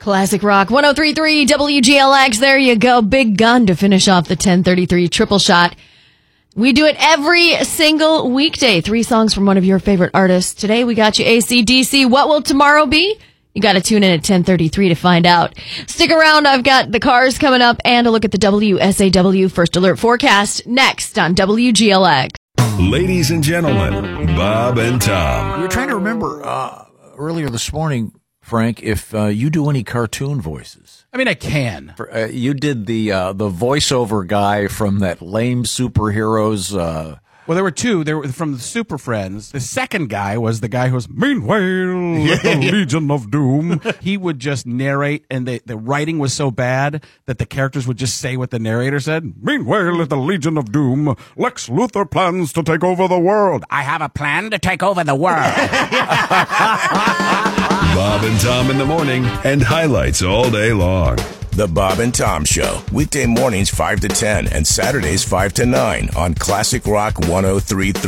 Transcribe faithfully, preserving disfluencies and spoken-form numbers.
Classic Rock one oh three point three W G L X. There you go. Big gun to finish off the ten thirty-three triple shot. We do it every single weekday. Three songs from one of your favorite artists. Today we got you A C D C. What will tomorrow be? You got to tune in at ten thirty-three to find out. Stick around. I've got the cars coming up and a look at the W S A W First Alert forecast next on W G L X. Ladies and gentlemen, Bob and Tom. We were trying to remember uh, earlier this morning, Frank, if uh, you do any cartoon voices. I mean, I can. For, uh, you did the uh, the voiceover guy from that lame superheroes. Uh, Well, there were two. There were from the Super Friends. The second guy was the guy who was, meanwhile, the Legion of Doom. He would just narrate, and the, the writing was so bad that the characters would just say what the narrator said. Meanwhile, at the Legion of Doom, Lex Luthor plans to take over the world. I have a plan to take over the world. Bob and Tom in the morning, and highlights all day long. The Bob and Tom Show, weekday mornings five to ten and Saturdays five to nine on Classic Rock one oh three point three.